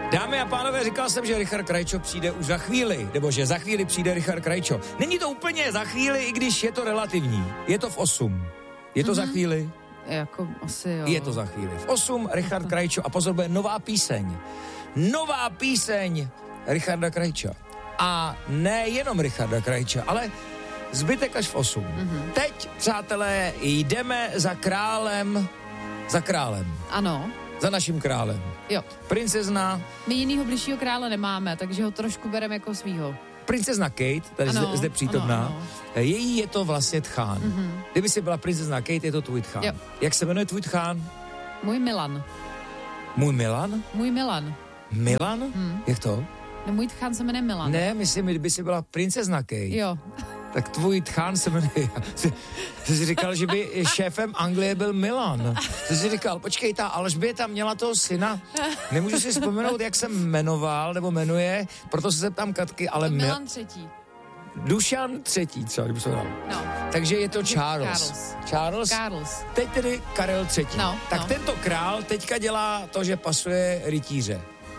Dámy a pánové, říkal jsem, že Richard Krajčo přijde už za chvíli, nebo že za chvíli přijde Richard Krajčo. Není to úplně za chvíli, i když je to relativní. Je to v 8. Je to za chvíli? Jako asi jo. Je to za chvíli. V 8 Richard Krajčo a pozor, bude nová píseň. Nová píseň Richarda Krajča. A ne jenom Richarda Krajča, ale zbytek až v 8. Teď, přátelé, jdeme za králem. Za králem. Ano. Za naším králem. Jo. Princezna. My jinýho bližšího krále nemáme, takže ho trošku bereme jako svýho. Princezna Kate, tady zde přítomná. Ano. Její je to vlastně tchán. Kdyby si byla princezna Kate, je to tvůj tchán. Jo. Jak se jmenuje tvůj tchán? Můj Milan. Můj Milan? Můj Milan. Milan? Jak to? No, můj tchán se jmenuje Milan. Ne, myslím, kdyby si byla princezna Kate. Jo. Tak tvůj tchán se jmenuje... Jsi si říkal, že by šéfem Anglie byl Milan. Jsi si říkal, počkej, ta Alžběta měla toho syna. Nemůžu si vzpomenout, jak se jmenoval, nebo jmenuje, proto se zeptám Katky, ale... Milan III. Dušan III, co? Kdyby se dal. No. Takže je to Charles. Charles. Teď tedy Karel III. No, tak no. tento král teďka dělá to, že pasuje rytíře.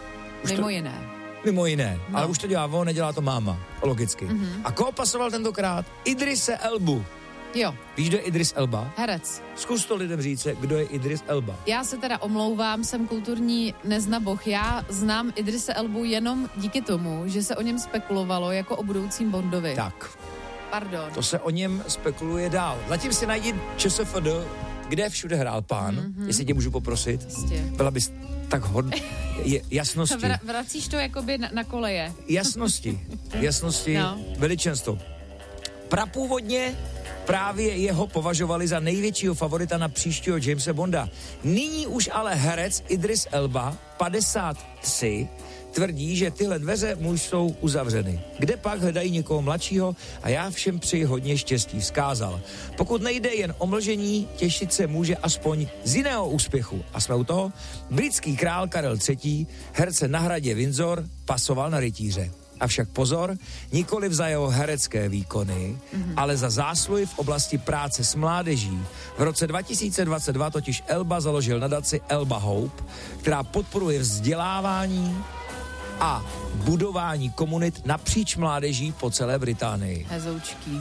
Mimo jiné. No. Ale už to dělá on, nedělá to máma. Logicky. A koho pasoval tentokrát? Idrise Elbu. Jo. Víš, kdo je Idris Elba? Herec. Zkus to lidem říct, kdo je Idris Elba. Já se teda omlouvám, jsem kulturní neznaboch. Já znám Idrise Elbu jenom díky tomu, že se o něm spekulovalo jako o budoucím Bondovi. Tak. Pardon. To se o něm spekuluje dál. Zatím si najdi ČSFD, kde všude hrál pán, jestli tě můžu poprosit. Jistě. Byla bys tak jasnosti. Vracíš to jakoby na koleje. Jasnosti, No. veličenstvo. Prapůvodně právě jeho považovali za největšího favorita na příštího Jamese Bonda. Nyní už ale herec Idris Elba, 53, tvrdí, že tyhle dveře mu jsou uzavřeny. Kde pak hledají někoho mladšího a já všem přeji hodně štěstí, vzkázal. Pokud nejde jen o mlžení, těšit se může aspoň z jiného úspěchu. A jsme u toho. Britský král Karel III, herce na hradě Windsor, pasoval na rytíře. Avšak pozor, nikoliv za jeho herecké výkony, ale za zásluhy v oblasti práce s mládeží. V roce 2022 totiž Elba založil nadaci Elba Hope, která podporuje vzdělávání a budování komunit napříč mládeží po celé Británii. Hezoučký.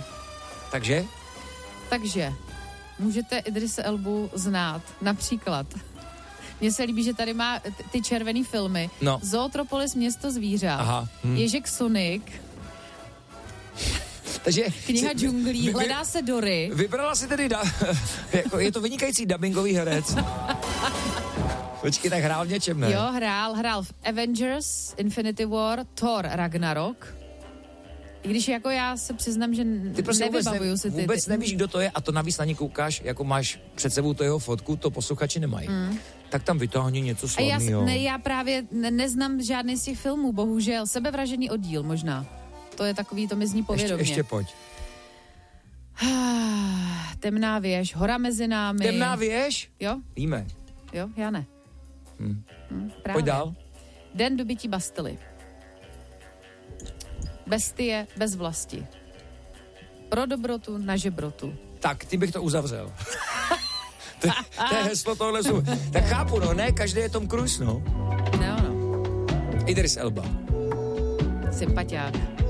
Takže můžete Idrise Elbu znát. Například. Mně se líbí, že tady má ty červený filmy. No. Zootropolis, město zvířat. Aha. Ježek Sonic. Takže Kniha džunglí. Hledá se Dory. Vybrala si tedy jako je to vynikající dubbingový herec. Počkej, tak hrál v něčem, ne? Jo, hrál v Avengers, Infinity War, Thor, Ragnarok. I když jako já se přiznám, že ty prostě nevybavuju si ty. Vůbec nevíš, kdo to je a to navíc na ně koukáš, jako máš před sebou to jeho fotku, to posluchači nemají. Tak tam vytáhni něco slavného. Já právě neznám žádný z těch filmů, bohužel. Sebevražený oddíl možná. To je takový, to mi zní povědomě. Ještě pojď. Temná věž, Hora mezi námi. Temná věž? Jo? Víme. Jo, já ne. Právě. Pojď dál. Den dobytí Bastily. Bestie bez vlasti. Pro dobrotu na žebrotu. Tak, ty bych to uzavřel. to je heslo tohle. Tak chápu, no, ne, každý je Tom Cruise, no. No. Idris Elba. Sympatiák.